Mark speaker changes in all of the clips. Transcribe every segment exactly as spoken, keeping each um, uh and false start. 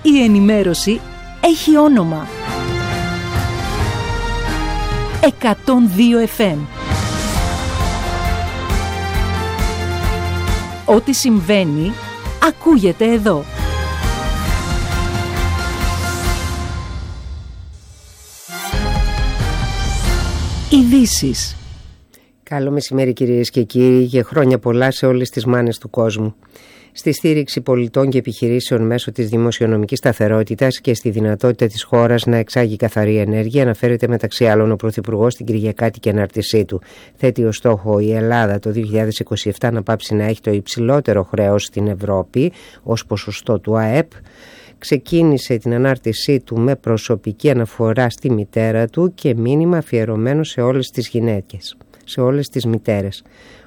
Speaker 1: Η ενημέρωση έχει όνομα. εκατόν δύο εφ εμ. Ό,τι συμβαίνει, ακούγεται εδώ. Ειδήσεις.
Speaker 2: Καλό μεσημέρι κυρίες και κύριοι και χρόνια πολλά σε όλες τις μάνες του κόσμου. Στη στήριξη πολιτών και επιχειρήσεων μέσω της δημοσιονομικής σταθερότητας και στη δυνατότητα της χώρας να εξάγει καθαρή ενέργεια, αναφέρεται μεταξύ άλλων ο Πρωθυπουργός στην Κυριακάτικη ανάρτησή του. Θέτει ως στόχο η Ελλάδα το δύο χιλιάδες είκοσι επτά να πάψει να έχει το υψηλότερο χρέος στην Ευρώπη ως ποσοστό του ΑΕΠ. Ξεκίνησε την ανάρτησή του με προσωπική αναφορά στη μητέρα του και μήνυμα αφιερωμένο σε όλες τις γυναίκες, σε όλες τις μητέρες.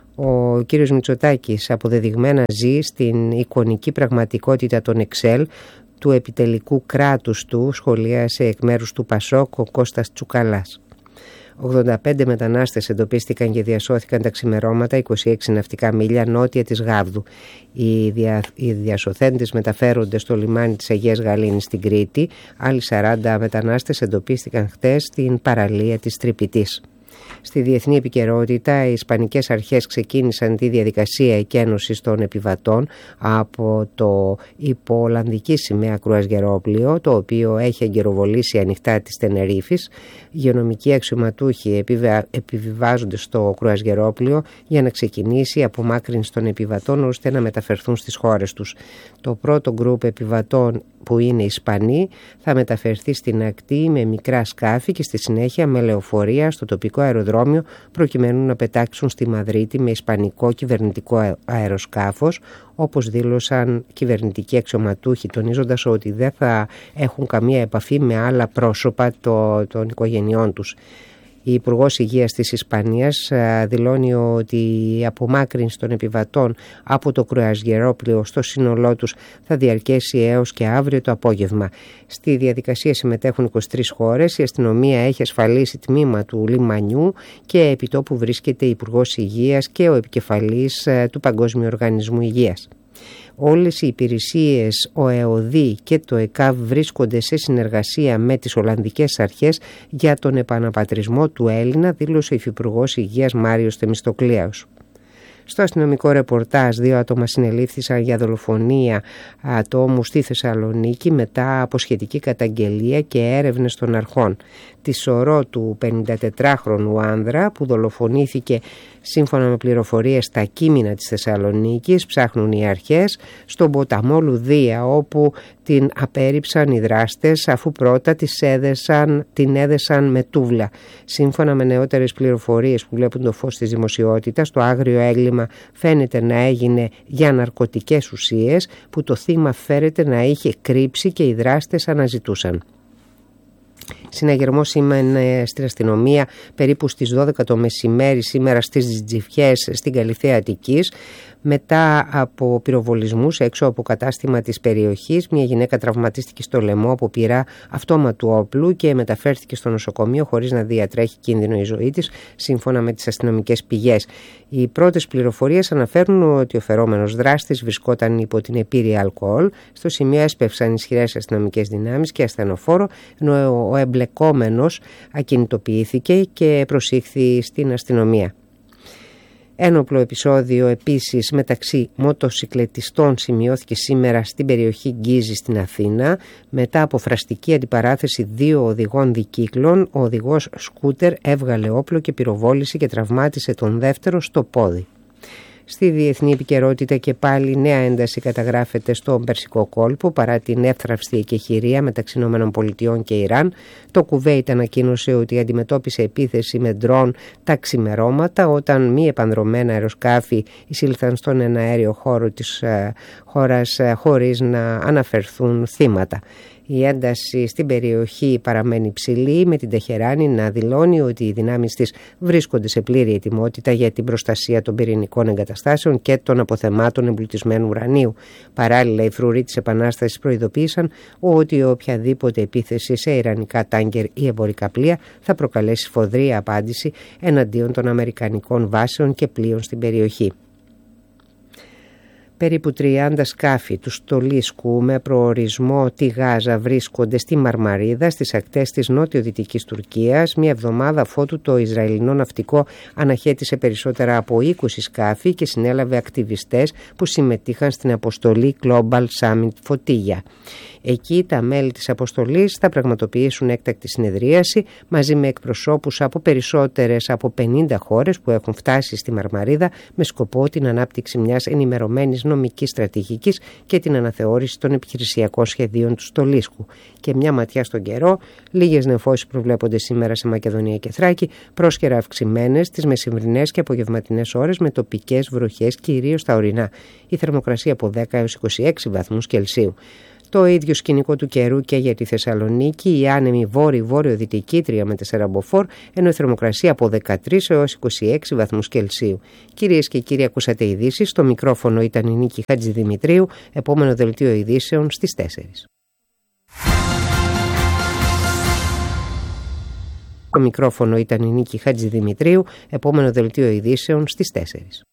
Speaker 2: Ο κύριος Μητσοτάκης αποδεδειγμένα ζει στην εικονική πραγματικότητα των Εξέλ του επιτελικού κράτους του, σχολίασε εκ μέρους του Πασόκ ο Κώστας Τσουκαλάς. ογδόντα πέντε μετανάστες εντοπίστηκαν και διασώθηκαν τα ξημερώματα είκοσι έξι ναυτικά μίλια νότια της Γάβδου. Οι, δια, οι διασωθέντες μεταφέρονται στο λιμάνι της Αγίας Γαλήνης στην Κρήτη. Άλλοι σαράντα μετανάστες εντοπίστηκαν χτες στην παραλία της Τρυπητής. Στη διεθνή επικαιρότητα, οι Ισπανικές αρχές ξεκίνησαν τη διαδικασία εκένωσης των επιβατών από το υπό Ολλανδική σημαία κρουαζιερόπλοιο, το οποίο έχει αγκαιροβολήσει ανοιχτά της Τενερίφης. Υγειονομικοί αξιωματούχοι επιβιβάζονται στο κρουαζιερόπλοιο για να ξεκινήσει η απομάκρυνση των επιβατών ώστε να μεταφερθούν στις χώρες τους. Το πρώτο γκρουπ επιβατών, που είναι Ισπανοί, θα μεταφερθεί στην ακτή με μικρά σκάφη και στη συνέχεια με λεωφορεία στο τοπικό αεροδρόμιο προκειμένου να πετάξουν στη Μαδρίτη με ισπανικό κυβερνητικό αεροσκάφος, όπως δήλωσαν κυβερνητικοί αξιωματούχοι, τονίζοντας ότι δεν θα έχουν καμία επαφή με άλλα πρόσωπα το, των οικογενειών τους. Η Υπουργός Υγείας της Ισπανίας δηλώνει ότι η απομάκρυνση των επιβατών από το κρουαζιερόπλοιο στο σύνολό τους θα διαρκέσει έως και αύριο το απόγευμα. Στη διαδικασία συμμετέχουν είκοσι τρεις χώρες. Η αστυνομία έχει ασφαλίσει τμήμα του λιμανιού και επί τόπου βρίσκεται η Υπουργός Υγείας και ο επικεφαλής του Παγκόσμιου Οργανισμού Υγείας. Όλες οι υπηρεσίες, ο ΕΟΔΗ και το ΕΚΑΒ βρίσκονται σε συνεργασία με τις Ολλανδικές αρχές για τον επαναπατρισμό του Έλληνα, δήλωσε ο Υφυπουργός Υγείας Μάριος Θεμιστοκλέος. Στο αστυνομικό ρεπορτάζ, δύο άτομα συνελήφθησαν για δολοφονία ατόμου στη Θεσσαλονίκη μετά από σχετική καταγγελία και έρευνες των αρχών. Τη σωρό του πενηντατετράχρονου άνδρα που δολοφονήθηκε σύμφωνα με πληροφορίες στα Κείμηνα της Θεσσαλονίκης ψάχνουν οι αρχές, στον ποταμό Λουδία, όπου την απέρριψαν οι δράστες αφού πρώτα της έδεσαν, την έδεσαν με τούβλα. Σύμφωνα με νεότερες πληροφορίες που βλέπουν το φως της δημοσιότητας, το άγριο έγκλημα φαίνεται να έγινε για ναρκωτικές ουσίες που το θύμα φέρεται να είχε κρύψει και οι δράστες αναζητούσαν. Συναγερμός σήμαινε στην αστυνομία περίπου στις δώδεκα το μεσημέρι σήμερα στις Τζιφιές στην Καλυθέα Αττικής. Μετά από πυροβολισμούς έξω από κατάστημα της περιοχής, μια γυναίκα τραυματίστηκε στο λαιμό από πυρά αυτόματου όπλου και μεταφέρθηκε στο νοσοκομείο χωρίς να διατρέχει κίνδυνο η ζωή της, σύμφωνα με τις αστυνομικές πηγές. Οι πρώτες πληροφορίες αναφέρουν ότι ο φερόμενος δράστης βρισκόταν υπό την επίρρεια αλκοόλ. Στο σημείο έσπευσαν ισχυρές αστυνομικές δυνάμεις και ασθενοφόρο, ενώ ο εμπλεκόμενος ακινητοποιήθηκε και προσήχθη στην αστυνομία. Ένοπλο επεισόδιο επίσης μεταξύ μοτοσικλετιστών σημειώθηκε σήμερα στην περιοχή Γκίζη στην Αθήνα. Μετά από φραστική αντιπαράθεση δύο οδηγών δικύκλων, ο οδηγός σκούτερ έβγαλε όπλο και πυροβόλησε και τραυμάτισε τον δεύτερο στο πόδι. Στη διεθνή επικαιρότητα και πάλι νέα ένταση καταγράφεται στον Περσικό κόλπο παρά την εύθραυστη εκεχηρία μεταξύ ΗΠΑ και Ιράν. Το Κουβέιτ ανακοίνωσε ότι αντιμετώπισε επίθεση με ντρόν τα ξημερώματα όταν μη επανδρομένα αεροσκάφη εισήλθαν στον εναέριο χώρο της χώρας χωρίς να αναφερθούν θύματα. Η ένταση στην περιοχή παραμένει ψηλή, με την Τεχεράνη να δηλώνει ότι οι δυνάμεις της βρίσκονται σε πλήρη ετοιμότητα για την προστασία των πυρηνικών εγκαταστάσεων και των αποθεμάτων εμπλουτισμένου ουρανίου. Παράλληλα, οι φρουροί της Επανάστασης προειδοποίησαν ότι οποιαδήποτε επίθεση σε ιρανικά τάγκερ ή εμπορικά πλοία θα προκαλέσει σφοδρή απάντηση εναντίον των αμερικανικών βάσεων και πλοίων στην περιοχή. Περίπου τριάντα σκάφη του Στολίσκου με προορισμό τη Γάζα βρίσκονται στη Μαρμαρίδα στις ακτές της νότιο-δυτικής Τουρκίας, μια εβδομάδα αφότου το Ισραηλινό ναυτικό αναχέτησε περισσότερα από είκοσι σκάφη και συνέλαβε ακτιβιστές που συμμετείχαν στην αποστολή Global Summit Φωτίγια. Εκεί τα μέλη της αποστολής θα πραγματοποιήσουν έκτακτη συνεδρίαση μαζί με εκπροσώπους από περισσότερες από πενήντα χώρες που έχουν φτάσει στη Μαρμαρίδα με σκοπό την ανάπτυξη μιας ενημερωμένης νομικής στρατηγικής και την αναθεώρηση των επιχειρησιακών σχεδίων του Στολίσκου. Και μια ματιά στον καιρό, λίγες νεφώσεις προβλέπονται σήμερα σε Μακεδονία και Θράκη, πρόσκαιρα αυξημένες τις μεσημβρινές και απογευματινές ώρες με τοπικές βροχές κυρίως στα ορεινά. Η θερμοκρασία από δέκα έως είκοσι έξι βαθμούς Κελσίου. Το ίδιο σκηνικό του καιρού και για τη Θεσσαλονίκη, η άνεμη βόρειο-βόρειο-δυτική τρία με τέσσερα μποφόρ, ενώ η θερμοκρασία από δεκατρείς έως είκοσι έξι βαθμούς Κελσίου. Κυρίες και κύριοι, ακούσατε ειδήσεις. Στο μικρόφωνο ήταν η Νίκη Χατζηδημητρίου. Επόμενο δελτίο ειδήσεων στις τέσσερις. Το μικρόφωνο ήταν η Νίκη Χατζηδημητρίου. Επόμενο δελτίο ειδήσεων στις τέσσερις.